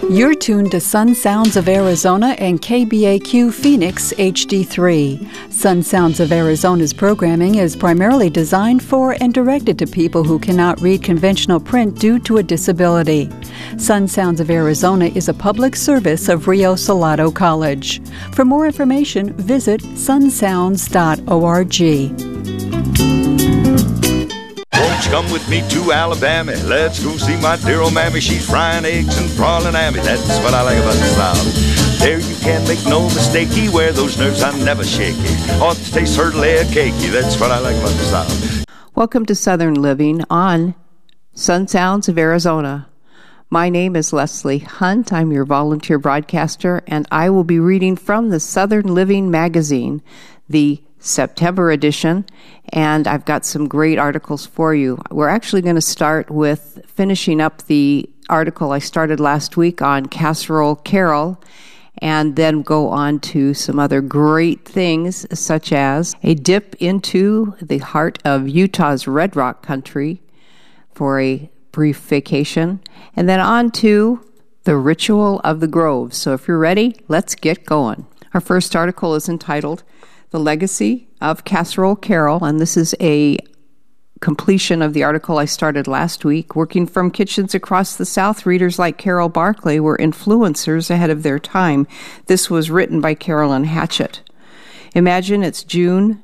You're tuned to Sun Sounds of Arizona and KBAQ Phoenix HD3. Sun Sounds of Arizona's programming is primarily designed for and directed to people who cannot read conventional print due to a disability. Sun Sounds of Arizona is a public service of Rio Salado College. For more information, visit sunsounds.org. Come with me to Alabama. Let's go see my dear old mammy. She's frying eggs and prawling hammy. That's what I like about the South. There you can't make no mistakey. Where those nerves are never shaky. Ought to taste certainly a cakey. That's what I like about the South. Welcome to Southern Living on Sun Sounds of Arizona. My name is Leslie Hunt. I'm your volunteer broadcaster, and I will be reading from the Southern Living magazine, the September edition, and I've got some great articles for you. We're actually going to start with finishing up the article I started last week on Casserole Carol, and then go on to some other great things, such as a dip into the heart of Utah's Red Rock country for a brief vacation, and then on to the Ritual of the Grove. So if you're ready, let's get going. Our first article is entitled The Legacy of Casserole Carol, and this is a completion of the article I started last week. Working from kitchens across the South, readers like Carol Barkley were influencers ahead of their time. This was written by Carolyn Hatchett. Imagine it's June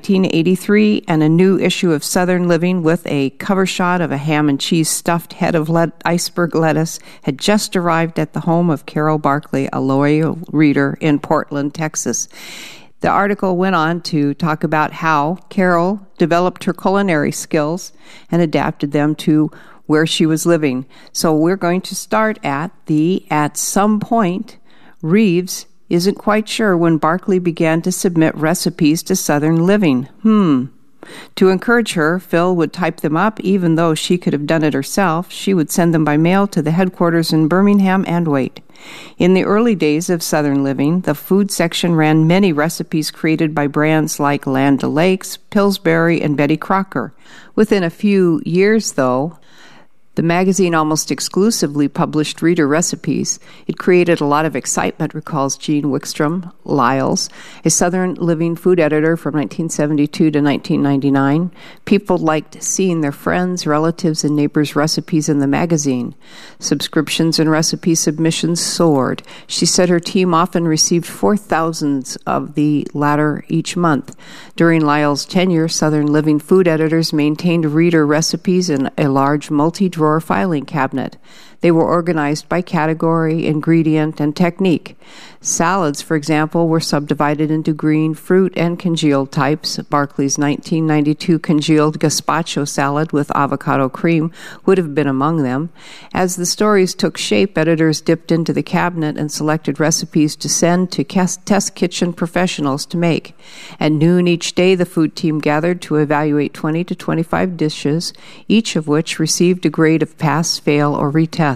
1983 and a new issue of Southern Living with a cover shot of a ham and cheese stuffed head of iceberg lettuce had just arrived at the home of Carol Barkley, a loyal reader in Portland, Texas. The article went on to talk about how Carol developed her culinary skills and adapted them to where she was living. So we're going to start at some point, Reeves isn't quite sure when Barkley began to submit recipes to Southern Living. To encourage her, Phil would type them up, even though she could have done it herself. She would send them by mail to the headquarters in Birmingham and wait. In the early days of Southern Living, the food section ran many recipes created by brands like Land O'Lakes, Pillsbury, and Betty Crocker. Within a few years, though, the magazine almost exclusively published reader recipes. It created a lot of excitement, recalls Jean Wickstrom Lyles, a Southern Living food editor from 1972 to 1999. People liked seeing their friends, relatives, and neighbors' recipes in the magazine. Subscriptions and recipe submissions soared. She said her team often received 4,000 of the latter each month. During Lyles' tenure, Southern Living food editors maintained reader recipes in a large multi-drawer filing cabinet. They were organized by category, ingredient, and technique. Salads, for example, were subdivided into green, fruit, and congealed types. Barkley's 1992 congealed gazpacho salad with avocado cream would have been among them. As the stories took shape, editors dipped into the cabinet and selected recipes to send to test kitchen professionals to make. At noon each day, the food team gathered to evaluate 20 to 25 dishes, each of which received a grade of pass, fail, or retest.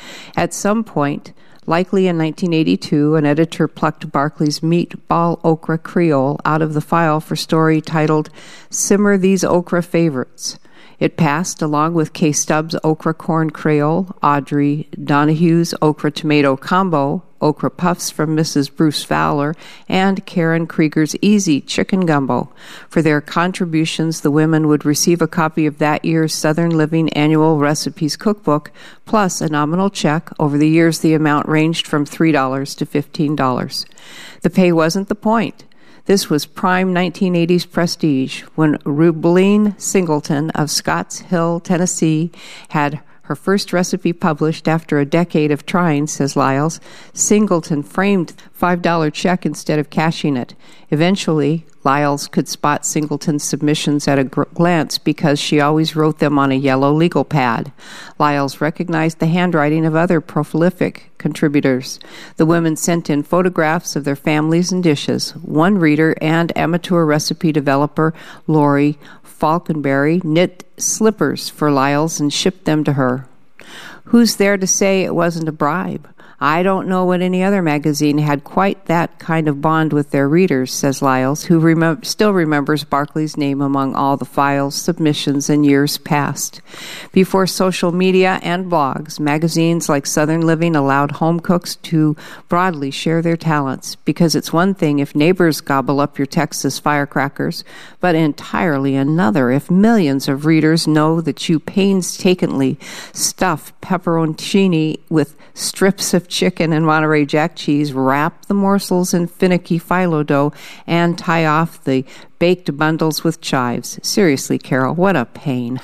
At some point, likely in 1982, an editor plucked Barkley's Meatball Okra Creole out of the file for story titled Simmer These Okra Favorites. It passed along with Kay Stubbs' Okra Corn Creole, Audrey Donahue's Okra Tomato Combo, Okra Puffs from Mrs. Bruce Fowler, and Karen Krieger's Easy Chicken Gumbo. For their contributions, the women would receive a copy of that year's Southern Living Annual Recipes Cookbook, plus a nominal check. Over the years, the amount ranged from $3 to $15. The pay wasn't the point. This was prime 1980s prestige when Rubeline Singleton of Scotts Hill, Tennessee, had her first recipe published after a decade of trying, says Lyles. Singleton framed $5 check instead of cashing it. Eventually, Lyles could spot Singleton's submissions at a glance because she always wrote them on a yellow legal pad. Lyles recognized the handwriting of other prolific contributors. The women sent in photographs of their families and dishes. One reader and amateur recipe developer, Lori Falkenberry, knit slippers for Lyles and shipped them to her. Who's there to say it wasn't a bribe? I don't know what any other magazine had quite that kind of bond with their readers, says Lyles, who still remembers Barclay's name among all the files, submissions, and years past. Before social media and blogs, magazines like Southern Living allowed home cooks to broadly share their talents, because it's one thing if neighbors gobble up your Texas firecrackers, but entirely another if millions of readers know that you painstakingly stuff pepperoncini with strips of chicken and Monterey Jack cheese, wrap the morsels in finicky phyllo dough, and tie off the baked bundles with chives. Seriously, Carol, what a pain.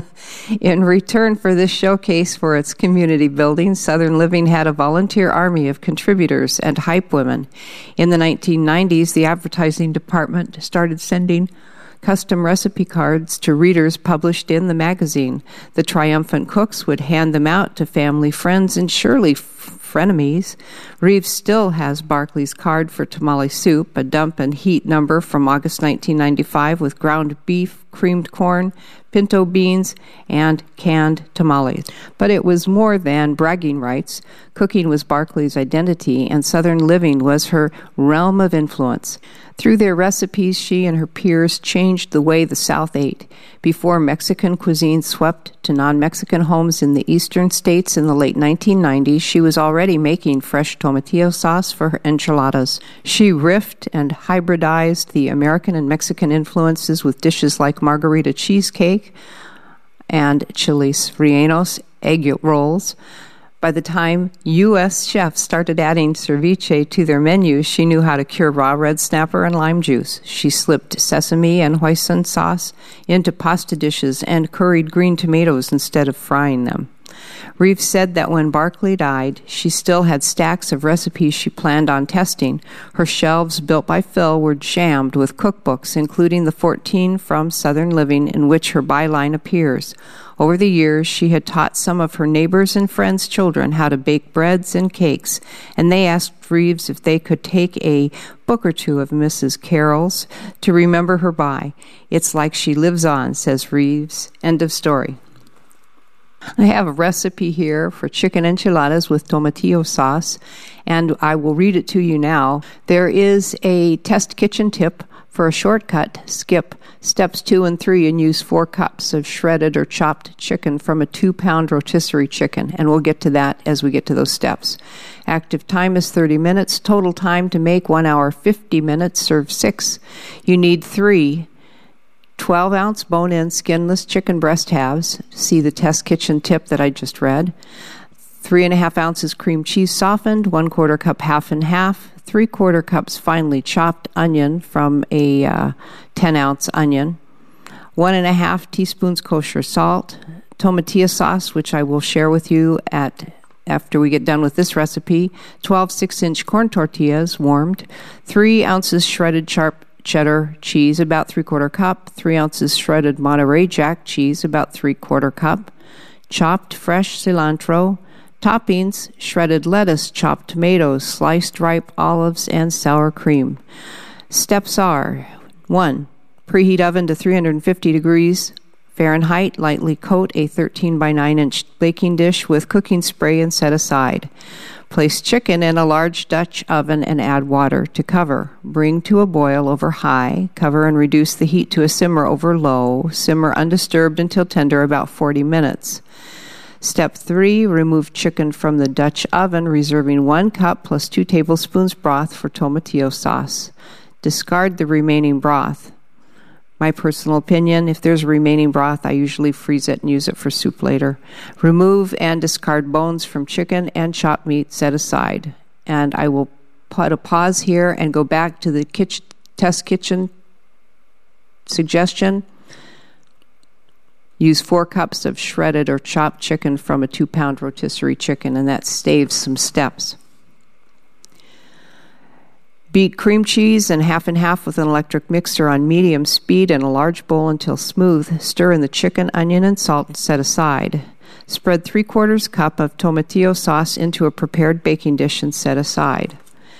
In return for this showcase for its community building, Southern Living had a volunteer army of contributors and hype women. In the 1990s, the advertising department started sending custom recipe cards to readers published in the magazine. The triumphant cooks would hand them out to family, friends, and surely frenemies. Reeves still has Barclay's card for tamale soup, a dump and heat number from August 1995 with ground beef, creamed corn, pinto beans, and canned tamales. But it was more than bragging rights. Cooking was Barclay's identity, and Southern Living was her realm of influence. Through their recipes, she and her peers changed the way the South ate. Before Mexican cuisine swept to non-Mexican homes in the eastern states in the late 1990s, she was already making fresh tomatillo sauce for her enchiladas. She riffed and hybridized the American and Mexican influences with dishes like margarita cheesecake and chiles rellenos egg rolls. By the time U.S. chefs started adding ceviche to their menus, she knew how to cure raw red snapper and lime juice. She slipped sesame and hoisin sauce into pasta dishes and curried green tomatoes instead of frying them. Reeves said that when Barclay died, she still had stacks of recipes she planned on testing. Her shelves, built by Phil, were jammed with cookbooks, including the 14 from Southern Living, in which her byline appears. Over the years, she had taught some of her neighbors' and friends' children how to bake breads and cakes, and they asked Reeves if they could take a book or two of Mrs. Carroll's to remember her by. It's like she lives on, says Reeves. End of story. I have a recipe here for chicken enchiladas with tomatillo sauce, and I will read it to you now. There is a test kitchen tip for a shortcut. Skip steps 2 and 3 and use 4 cups of shredded or chopped chicken from a 2-pound rotisserie chicken, and we'll get to that as we get to those steps. Active time is 30 minutes. Total time to make 1 hour 50 minutes. Serve 6. You need 3 12-ounce bone-in skinless chicken breast halves. See the test kitchen tip that I just read. 3.5 ounces cream cheese softened, 1/4 cup half and half, 3/4 cups finely chopped onion from a 10-ounce onion, 1.5 teaspoons kosher salt, tomatillo sauce, which I will share with you after we get done with this recipe, 12 6-inch corn tortillas warmed, 3 ounces shredded sharp cheddar cheese, about 3/4 cup, 3 ounces shredded Monterey Jack cheese, about 3/4 cup, chopped fresh cilantro, toppings, shredded lettuce, chopped tomatoes, sliced ripe olives, and sour cream. Steps are: 1. Preheat oven to 350 degrees Fahrenheit. Lightly coat a 13 by 9 inch baking dish with cooking spray and set aside. Place chicken in a large Dutch oven and add water to cover. Bring to a boil over high. Cover and reduce the heat to a simmer over low. Simmer undisturbed until tender, about 40 minutes. Step 3, remove chicken from the Dutch oven, reserving 1 cup plus 2 tablespoons broth for tomatillo sauce. Discard the remaining broth. My personal opinion, if there's remaining broth, I usually freeze it and use it for soup later. Remove and discard bones from chicken and chopped meat, set aside. And I will put a pause here and go back to the test kitchen suggestion. Use 4 cups of shredded or chopped chicken from a 2-pound rotisserie chicken, and that saves some steps. Beat cream cheese and half with an electric mixer on medium speed in a large bowl until smooth. Stir in the chicken, onion, and salt and set aside. Spread 3/4 cup of tomatillo sauce into a prepared baking dish and set aside.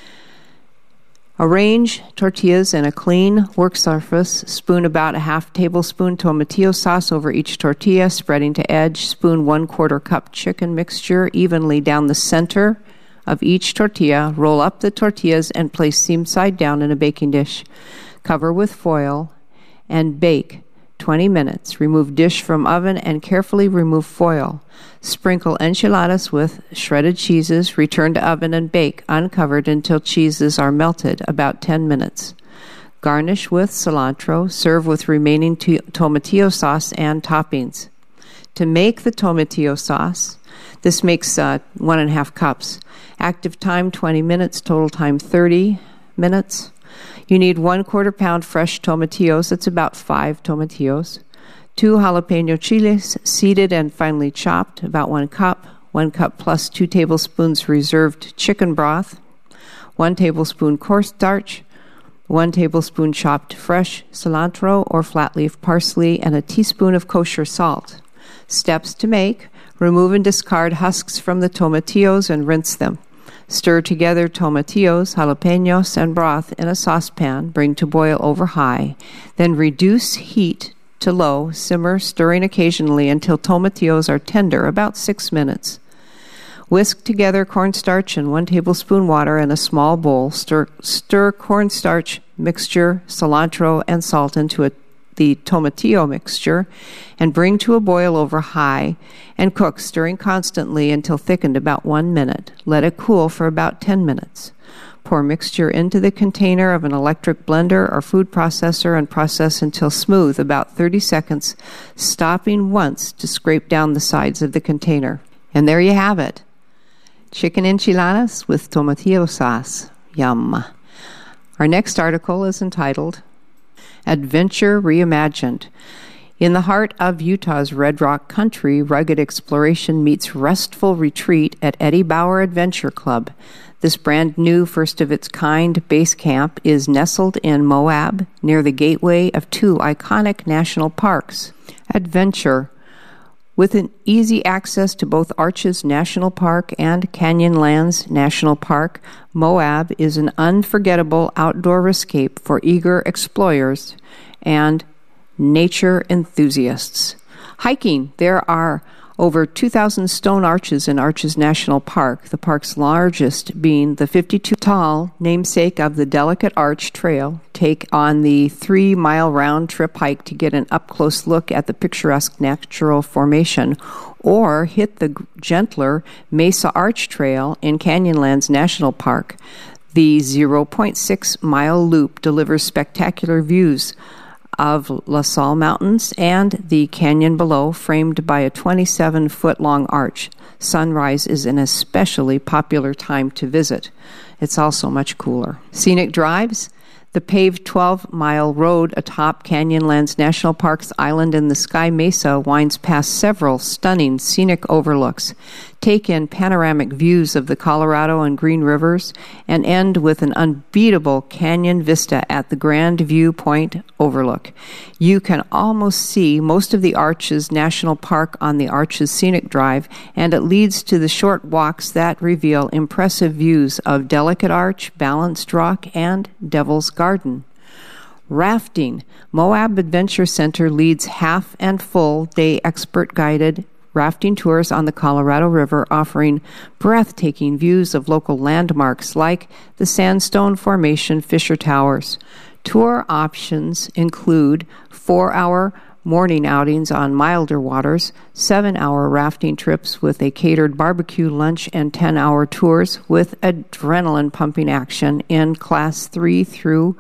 Arrange tortillas in a clean work surface. Spoon about a 1/2 tablespoon tomatillo sauce over each tortilla, spreading to edge. Spoon 1/4 cup chicken mixture evenly down the center of each tortilla, roll up the tortillas and place seam side down in a baking dish. Cover with foil and bake 20 minutes. Remove dish from oven and carefully remove foil. Sprinkle enchiladas with shredded cheeses. Return to oven and bake uncovered until cheeses are melted, about 10 minutes. Garnish with cilantro. Serve with remaining tomatillo sauce and toppings. To make the tomatillo sauce, this makes 1.5 cups. Active time 20 minutes, total time 30 minutes. You need 1/4 pound fresh tomatillos. That's about 5 tomatillos. 2 jalapeno chiles, seeded and finely chopped, about 1 cup. 1 cup plus 2 tablespoons reserved chicken broth. 1 tablespoon cornstarch. 1 tablespoon chopped fresh cilantro or flat leaf parsley, and a teaspoon of kosher salt. Steps to make: remove and discard husks from the tomatillos and rinse them. Stir together tomatillos, jalapenos, and broth in a saucepan. Bring to boil over high. Then reduce heat to low. Simmer, stirring occasionally until tomatillos are tender, about 6 minutes. Whisk together cornstarch and 1 tablespoon water in a small bowl. Stir cornstarch mixture, cilantro, and salt into the tomatillo mixture, and bring to a boil over high, and cook, stirring constantly until thickened, about 1 minute. Let it cool for about 10 minutes. Pour mixture into the container of an electric blender or food processor and process until smooth, about 30 seconds, stopping once to scrape down the sides of the container. And there you have it. Chicken enchiladas with tomatillo sauce. Yum. Our next article is entitled Adventure Reimagined. In the heart of Utah's Red Rock Country, rugged exploration meets restful retreat at Eddie Bauer Adventure Club. This brand new, first-of-its-kind base camp is nestled in Moab, near the gateway of 2 iconic national parks. Adventure. With an easy access to both Arches National Park and Canyonlands National Park, Moab is an unforgettable outdoor escape for eager explorers and nature enthusiasts. Hiking. There are over 2,000 stone arches in Arches National Park, the park's largest being the 52-tall namesake of the Delicate Arch Trail. Take on the 3-mile round-trip hike to get an up-close look at the picturesque natural formation, or hit the gentler Mesa Arch Trail in Canyonlands National Park. The 0.6-mile loop delivers spectacular views of La Salle Mountains and the canyon below, framed by a 27-foot-long arch. Sunrise is an especially popular time to visit. It's also much cooler. Scenic drives. The paved 12-mile road atop Canyonlands National Park's Island in the Sky Mesa winds past several stunning scenic overlooks. Take in panoramic views of the Colorado and Green Rivers, and end with an unbeatable canyon vista at the Grand View Point overlook. You can almost see most of the Arches National Park on the Arches Scenic Drive, and it leads to the short walks that reveal impressive views of Delicate Arch, Balanced Rock, and Devil's Garden. Rafting. Moab Adventure Center leads half and full day expert-guided rafting tours on the Colorado River, offering breathtaking views of local landmarks like the Sandstone Formation Fisher Towers. Tour options include 4-hour morning outings on milder waters, 7-hour rafting trips with a catered barbecue lunch, and 10-hour tours with adrenaline-pumping action in Class 3 through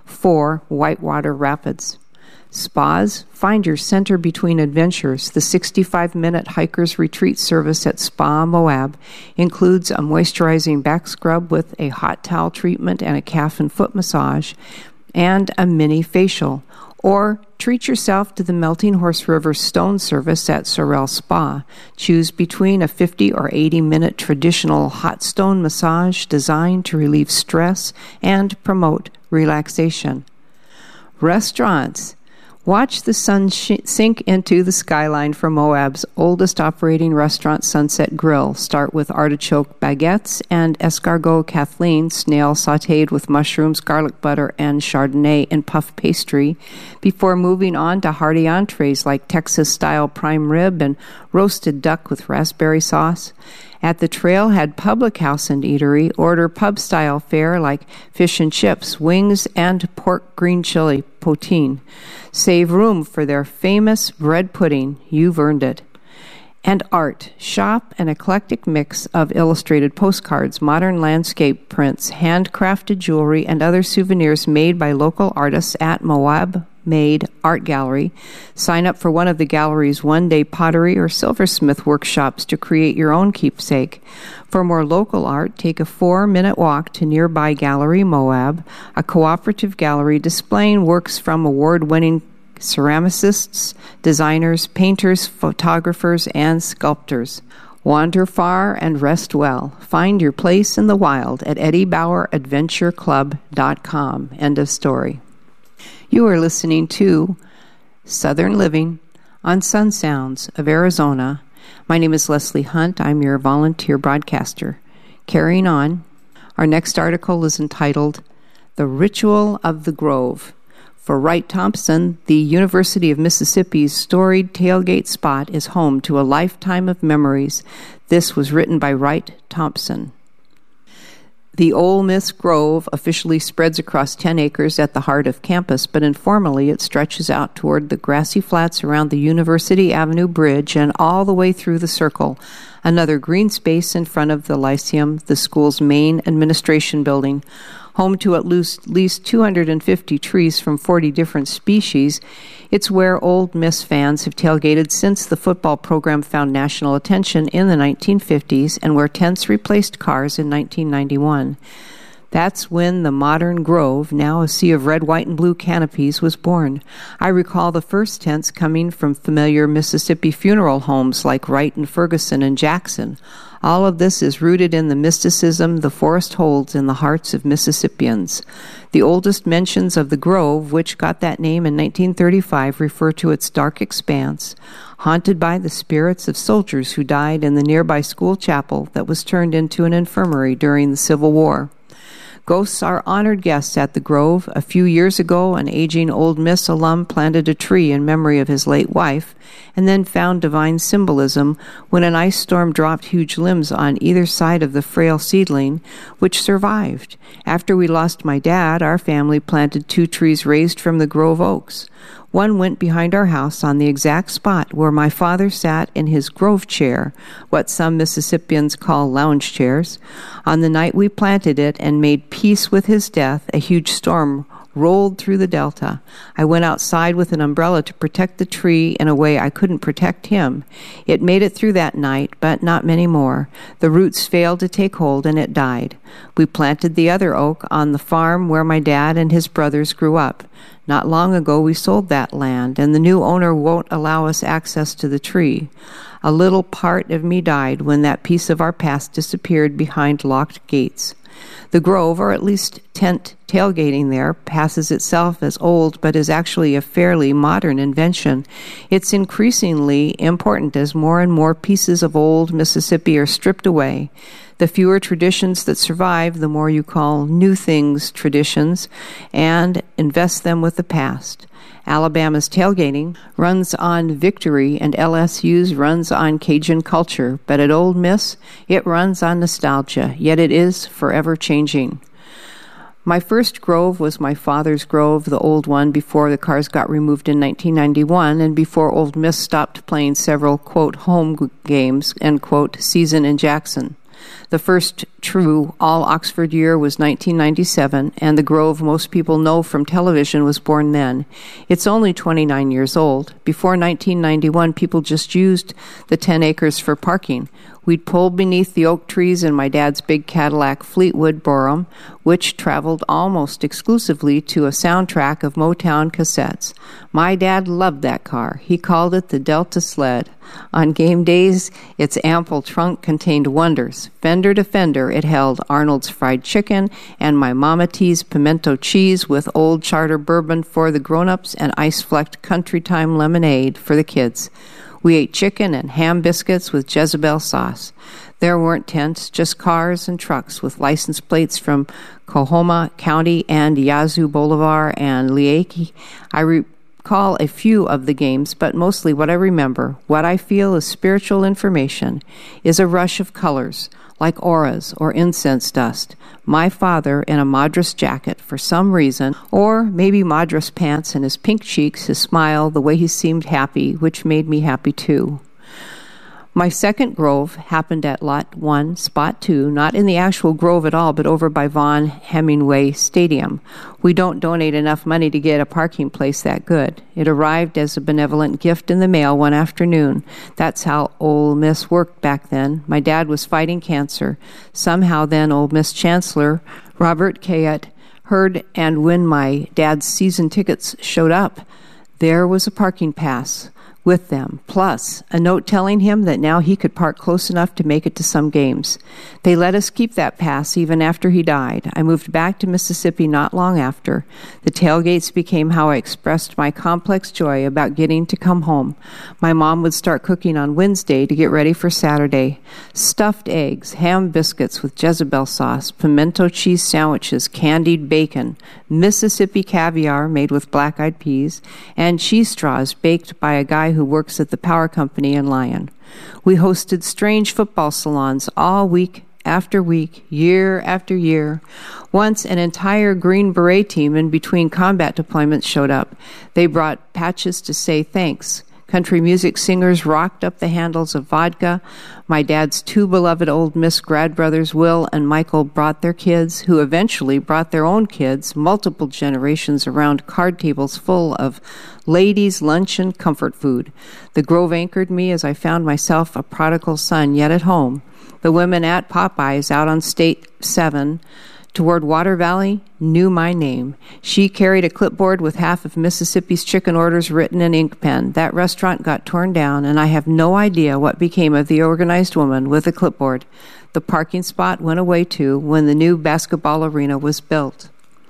4 whitewater rapids. Spas. Find your center between adventures. The 65-minute hiker's retreat service at Spa Moab includes a moisturizing back scrub with a hot towel treatment and a calf and foot massage, and a mini facial. Or treat yourself to the Melting Horse River Stone service at Sorel Spa. Choose between a 50 or 80-minute traditional hot stone massage designed to relieve stress and promote relaxation. Restaurants. Watch the sun sink into the skyline from Moab's oldest operating restaurant, Sunset Grill. Start with artichoke baguettes and escargot Kathleen, snail sautéed with mushrooms, garlic butter, and Chardonnay in puff pastry, before moving on to hearty entrees like Texas-style prime rib and roasted duck with raspberry sauce. At the Trailhead Public House and Eatery, order pub-style fare like fish and chips, wings, and pork green chili poutine. Save room for their famous bread pudding. You've earned it. And art. Shop an eclectic mix of illustrated postcards, modern landscape prints, handcrafted jewelry, and other souvenirs made by local artists at Moab Made Art Gallery. Sign up for one of the gallery's one-day pottery or silversmith workshops to create your own keepsake. For more local art, take a 4-minute walk to nearby Gallery Moab, a cooperative gallery displaying works from award-winning ceramicists, designers, painters, photographers, and sculptors. Wander far and rest well. Find your place in the wild at EddieBauerAdventureClub.com. End of story. You are listening to Southern Living on Sun Sounds of Arizona. My name is Leslie Hunt. I'm your volunteer broadcaster. Carrying on, our next article is entitled The Ritual of the Grove. For Wright Thompson, the University of Mississippi's storied tailgate spot is home to a lifetime of memories. This was written by Wright Thompson. The Ole Miss Grove officially spreads across 10 acres at the heart of campus, but informally it stretches out toward the grassy flats around the University Avenue Bridge and all the way through the Circle, another green space in front of the Lyceum, the school's main administration building. Home to at least 250 trees from 40 different species, it's where Ole Miss fans have tailgated since the football program found national attention in the 1950s and where tents replaced cars in 1991. That's when the modern Grove, now a sea of red, white, and blue canopies, was born. I recall the first tents coming from familiar Mississippi funeral homes like Wright and Ferguson and Jackson. All of this is rooted in the mysticism the forest holds in the hearts of Mississippians. The oldest mentions of the Grove, which got that name in 1935, refer to its dark expanse, haunted by the spirits of soldiers who died in the nearby school chapel that was turned into an infirmary during the Civil War. Ghosts are honored guests at the Grove. A few years ago, an aging Ole Miss alum planted a tree in memory of his late wife and then found divine symbolism when an ice storm dropped huge limbs on either side of the frail seedling, which survived. After we lost my dad, our family planted 2 trees raised from the Grove oaks. One went behind our house on the exact spot where my father sat in his Grove chair, what some Mississippians call lounge chairs. On the night we planted it and made peace with his death, a huge storm rolled through the delta. I went outside with an umbrella to protect the tree in a way I couldn't protect him. It made it through that night, but not many more. The roots failed to take hold and it died. We planted the other oak on the farm where my dad and his brothers grew up. Not long ago we sold that land, and the new owner won't allow us access to the tree. A little part of me died when that piece of our past disappeared behind locked gates. The Grove, or at least tent tailgating there, passes itself as old but is actually a fairly modern invention. It's increasingly important as more and more pieces of old Mississippi are stripped away. The fewer traditions that survive, the more you call new things traditions and invest them with the past. Alabama's tailgating runs on victory and LSU's runs on Cajun culture, but at Ole Miss, it runs on nostalgia, yet it is forever changing. My first Grove was my father's Grove, the old one before the cars got removed in 1991 and before Ole Miss stopped playing several, quote, home games, end quote, season in Jackson. The first true all-Oxford year was 1997, and the Grove most people know from television was born then. It's only 29 years old. Before 1991, people just used the 10 acres for parking. We'd pull beneath the oak trees in my dad's big Cadillac Fleetwood Brougham, which traveled almost exclusively to a soundtrack of Motown cassettes. My dad loved that car. He called it the Delta Sled. On game days, its ample trunk contained wonders. Fender to fender, it held Arnold's Fried Chicken and my Mama T's Pimento Cheese with Old Charter Bourbon for the grown-ups and ice-flecked Country Time lemonade for the kids. We ate chicken and ham biscuits with Jezebel sauce. There weren't tents, just cars and trucks with license plates from Coahoma County and Yazoo Boulevard and Leakey. recall a few of the games, but mostly what I remember, what I feel is spiritual information, is a rush of colors, like auras or incense dust. My father in a Madras jacket for some reason, or maybe Madras pants and his pink cheeks, his smile, the way he seemed happy, which made me happy too. My second grove happened at Lot 1, Spot 2, not in the actual grove at all, but over by Vaughn Hemingway Stadium. We don't donate enough money to get a parking place that good. It arrived as a benevolent gift in the mail one afternoon. That's how Ole Miss worked back then. My dad was fighting cancer. Somehow then Ole Miss Chancellor Robert Kayett heard, and when my dad's season tickets showed up, there was a parking pass with them, plus a note telling him that now he could park close enough to make it to some games. They let us keep that pass even after he died. I moved back to Mississippi not long after. The tailgates became how I expressed my complex joy about getting to come home. My mom would start cooking on Wednesday to get ready for Saturday. Stuffed eggs, ham biscuits with Jezebel sauce, pimento cheese sandwiches, candied bacon, Mississippi caviar made with black-eyed peas, and cheese straws baked by a guy who works at the power company in Lyon. We hosted strange football salons all week after week, year after year. Once an entire Green Beret team in between combat deployments showed up. They brought patches to say thanks. Country music singers rocked up the handles of vodka. My dad's two beloved Ole Miss grad brothers, Will and Michael, brought their kids, who eventually brought their own kids, multiple generations around card tables full of ladies' lunch and comfort food. The Grove anchored me as I found myself a prodigal son yet at home. The women at Popeyes out on State 7 toward Water Valley knew my name. She carried a clipboard with half of Mississippi's chicken orders written in ink pen. That restaurant got torn down, and I have no idea what became of the organized woman with the clipboard. The parking spot went away too when the new basketball arena was built.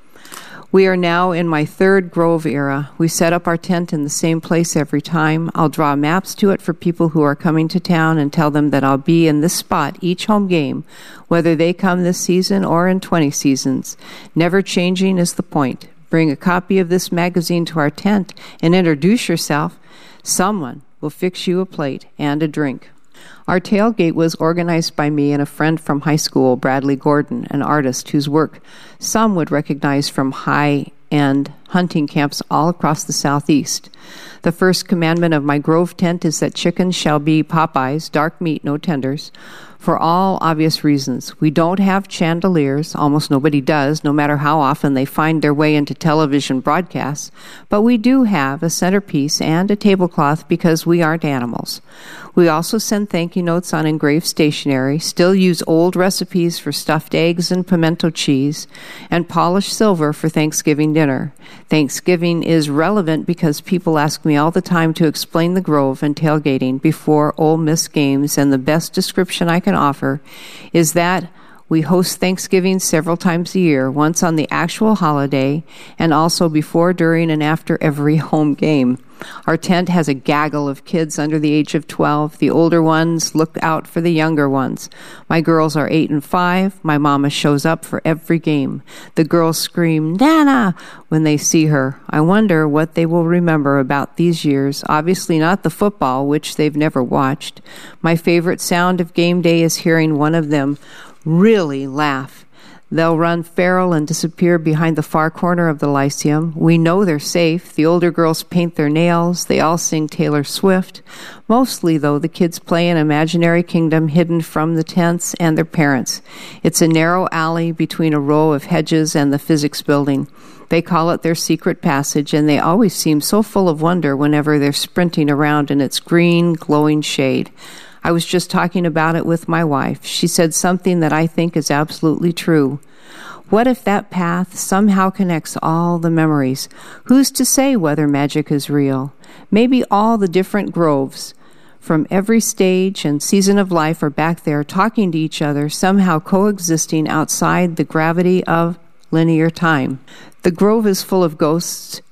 We are now in my third Grove era. We set up our tent in the same place every time. I'll draw maps to it for people who are coming to town and tell them that I'll be in this spot each home game, whether they come this season or in 20 seasons. Never changing is the point. Bring a copy of this magazine to our tent and introduce yourself. Someone will fix you a plate and a drink. Our tailgate was organized by me and a friend from high school, Bradley Gordon, an artist whose work some would recognize from high-end hunting camps all across the Southeast. The first commandment of my Grove tent is that chickens shall be Popeyes, dark meat, no tenders, for all obvious reasons. We don't have chandeliers, almost nobody does, no matter how often they find their way into television broadcasts, but we do have a centerpiece and a tablecloth because we aren't animals. We also send thank you notes on engraved stationery, still use old recipes for stuffed eggs and pimento cheese, and polished silver for Thanksgiving dinner. Thanksgiving is relevant because people ask me all the time to explain the Grove and tailgating before Ole Miss games, and the best description I can offer is that we host Thanksgiving several times a year, once on the actual holiday, and also before, during, and after every home game. Our tent has a gaggle of kids under the age of 12. The older ones look out for the younger ones. My girls are 8 and 5. My mama shows up for every game. The girls scream, "Nana!" when they see her. I wonder what they will remember about these years. Obviously not the football, which they've never watched. My favorite sound of game day is hearing one of them really laugh. They'll run feral and disappear behind the far corner of the Lyceum. We know they're safe. The older girls paint their nails. They all sing Taylor Swift. Mostly, though, the kids play an imaginary kingdom hidden from the tents and their parents. It's a narrow alley between a row of hedges and the physics building. They call it their secret passage, and they always seem so full of wonder whenever they're sprinting around in its green, glowing shade. I was just talking about it with my wife. She said something that I think is absolutely true. What if that path somehow connects all the memories? Who's to say whether magic is real? Maybe all the different groves from every stage and season of life are back there talking to each other, somehow coexisting outside the gravity of linear time. The Grove is full of ghosts,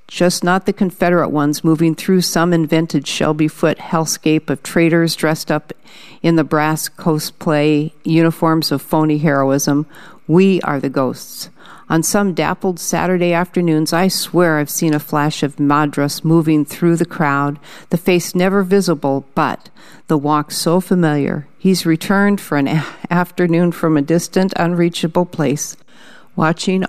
just not the Confederate ones moving through some invented Shelby-foot hellscape of traitors dressed up in the brass cosplay uniforms of phony heroism. We are the ghosts. On some dappled Saturday afternoons, I swear I've seen a flash of Madras moving through the crowd, the face never visible, but the walk so familiar. He's returned for an afternoon from a distant, unreachable place, watching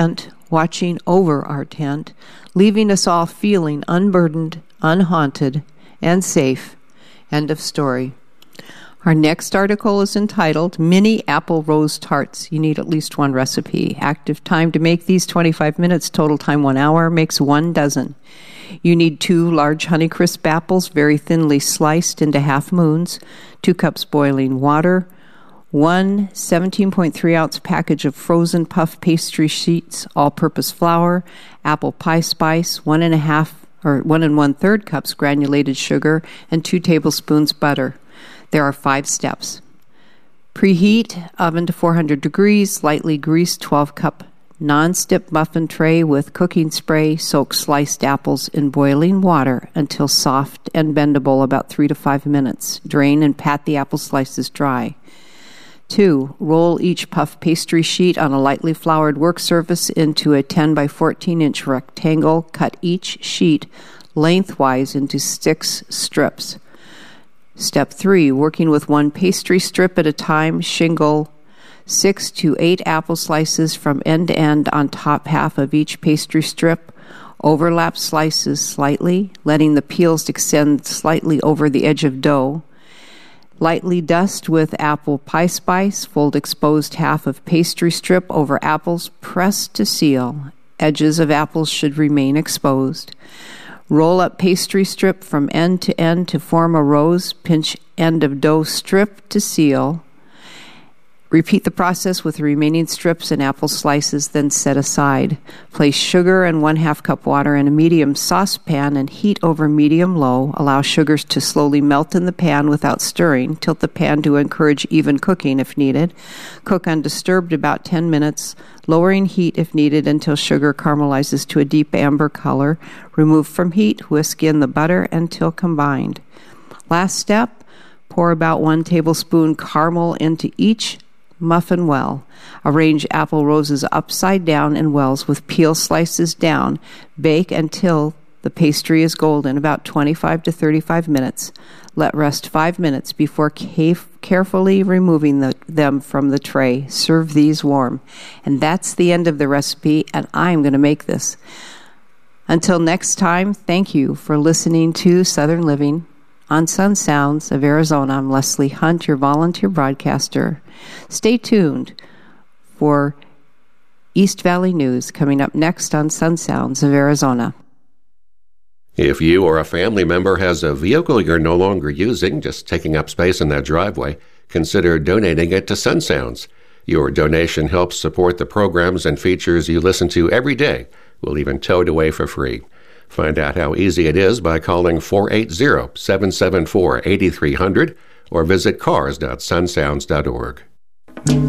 over our tent, leaving us all feeling unburdened, unhaunted, and safe. End of story. Our next article is entitled Mini Apple Rose Tarts. You need at least one recipe. Active time to make these 25 minutes. Total time 1 hour. Makes 1 dozen. You need 2 large Honeycrisp apples, very thinly sliced into half moons, 2 cups boiling water, 1 17.3 ounce package of frozen puff pastry sheets, all-purpose flour, apple pie spice, 1 1/3 cups granulated sugar, and 2 tablespoons butter. There are 5 steps. Preheat oven to 400 degrees, lightly grease 12-cup non-stick muffin tray with cooking spray. Soak sliced apples in boiling water until soft and bendable, about 3 to 5 minutes. Drain and pat the apple slices dry. 2. Roll each puff pastry sheet on a lightly floured work surface into a 10 by 14 inch rectangle. Cut each sheet lengthwise into 6 strips. Step 3. Working with 1 pastry strip at a time, shingle 6 to 8 apple slices from end to end on top half of each pastry strip. Overlap slices slightly, letting the peels extend slightly over the edge of dough. Lightly dust with apple pie spice. Fold exposed half of pastry strip over apples. Press to seal. Edges of apples should remain exposed. Roll up pastry strip from end to form a rose. Pinch end of dough strip to seal. Repeat the process with the remaining strips and apple slices, then set aside. Place sugar and 1/2 cup water in a medium saucepan and heat over medium-low. Allow sugars to slowly melt in the pan without stirring. Tilt the pan to encourage even cooking if needed. Cook undisturbed about 10 minutes, lowering heat if needed until sugar caramelizes to a deep amber color. Remove from heat, whisk in the butter until combined. Last step, pour about 1 tablespoon caramel into each muffin well. Arrange apple roses upside down in wells with peel slices down. Bake until the pastry is golden, about 25 to 35 minutes. Let rest 5 minutes before carefully removing them from the tray. Serve these warm. And that's the end of the recipe, and I'm going to make this. Until next time, thank you for listening to Southern Living on Sun Sounds of Arizona. I'm Leslie Hunt, your volunteer broadcaster. Stay tuned for East Valley News coming up next on Sun Sounds of Arizona. If you or a family member has a vehicle you're no longer using, just taking up space in that driveway, consider donating it to Sun Sounds. Your donation helps support the programs and features you listen to every day. We'll even tow it away for free. Find out how easy it is by calling 480-774-8300 or visit cars.sunsounds.org.